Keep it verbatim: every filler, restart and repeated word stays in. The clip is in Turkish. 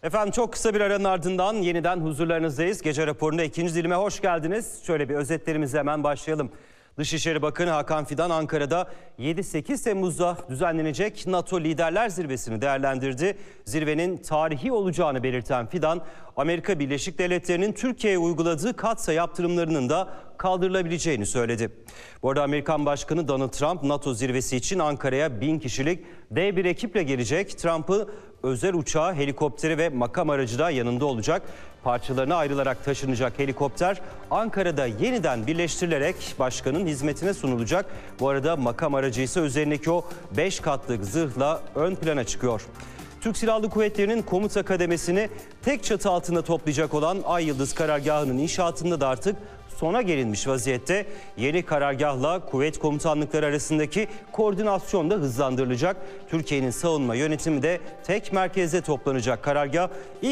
Efendim çok kısa bir aranın ardından yeniden huzurlarınızdayız. Gece raporunda ikinci dilime hoş geldiniz. Şöyle bir özetlerimize hemen başlayalım. Dışişleri Bakanı Hakan Fidan Ankara'da yedi sekiz Temmuz'da düzenlenecek NATO Liderler Zirvesi'ni değerlendirdi. Zirvenin tarihi olacağını belirten Fidan, Amerika Birleşik Devletleri'nin Türkiye'ye uyguladığı katsa yaptırımlarının da kaldırılabileceğini söyledi. Bu arada Amerikan Başkanı Donald Trump NATO zirvesi için Ankara'ya bin kişilik dev bir ekiple gelecek. Trump'ı özel uçağı, helikopteri ve makam aracı da yanında olacak. Parçalarına ayrılarak taşınacak helikopter Ankara'da yeniden birleştirilerek başkanın hizmetine sunulacak. Bu arada makam aracı ise üzerindeki o beş katlık zırhla ön plana çıkıyor. Türk Silahlı Kuvvetleri'nin komuta kademesini tek çatı altında toplayacak olan Ay Yıldız karargahının inşaatında da artık sona gelinmiş vaziyette. Yeni karargahla kuvvet komutanlıkları arasındaki koordinasyon da hızlandırılacak. Türkiye'nin savunma yönetimi de tek merkezde toplanacak. Karargah ilk